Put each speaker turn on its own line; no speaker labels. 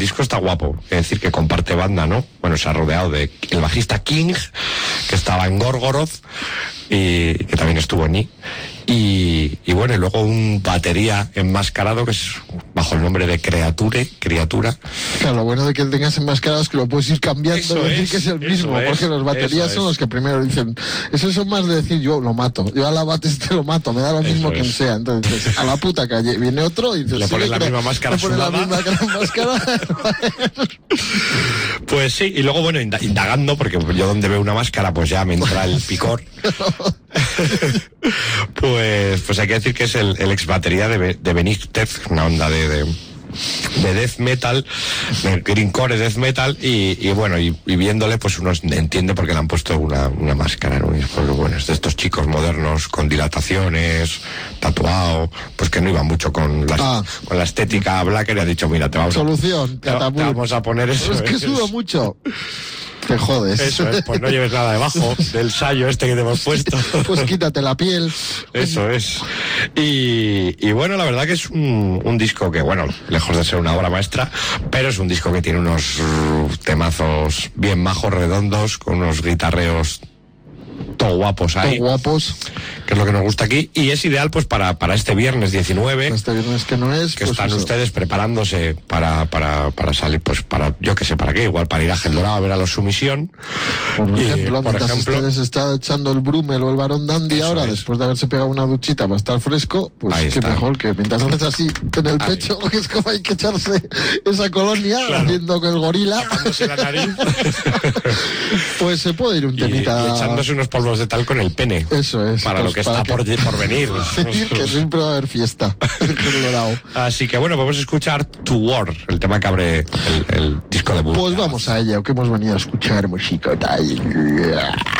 disco está guapo, es decir, que comparte banda, ¿no? Bueno, se ha rodeado de el bajista King, que estaba en Gorgoroth, y que también estuvo en I. Y bueno, y luego un batería enmascarado que es bajo el nombre de Criatura.
Claro, lo bueno de que tengas enmascarado es que lo puedes ir cambiando y decir que es el mismo, porque los baterías son los que primero dicen, esos son más de decir yo lo mato, yo a la bate lo mato, me da lo mismo quien sea, entonces a la puta calle viene otro y
le pones la misma máscara sudada. Pues sí, y luego bueno, indagando, porque yo donde veo una máscara pues ya me entra el picor. pues hay que decir que es el ex batería de Benicted, una onda de death metal, de greencore death metal, y bueno, y viéndole pues uno entiende por qué le han puesto una máscara, ¿no? Y pues bueno, es de estos chicos modernos con dilataciones, tatuado, pues que no iban mucho con la estética blacker, y ha dicho, mira, te vamos a poner eso.
Es que sudo mucho. Te jodes.
Eso es, pues no lleves nada debajo del sayo este que te hemos puesto.
Pues quítate la piel.
Eso es. Y bueno, la verdad que es un disco que, bueno, lejos de ser una obra maestra, pero es un disco que tiene unos temazos bien majos, redondos, con unos guitarreos todo guapos ahí.
Todo guapos.
Que es lo que nos gusta aquí. Y es ideal pues para este viernes 19.
Este viernes que no es.
Que
pues
están
eso.
ustedes preparándose para salir, pues para, yo que sé para qué, igual para ir a Gel Dorado a ver a los Sumisión.
Por ejemplo, ustedes está echando el Brummel o el Barón Dandy ahora, después de haberse pegado una duchita para estar fresco, pues
ahí
qué
está.
Mejor que mientras haces así en el pecho, que es como hay que echarse esa colonia, claro, haciendo que el gorila.
Tapándose la nariz.
Pues se puede ir un temita.
Y echándose unos polvos de tal con el pene.
Eso es.
Para lo que está por venir.
Que siempre va a haber fiesta.
Así que bueno, vamos a escuchar To War, el tema que abre el disco de Bull.
Pues vamos a ella, que hemos venido a escuchar música.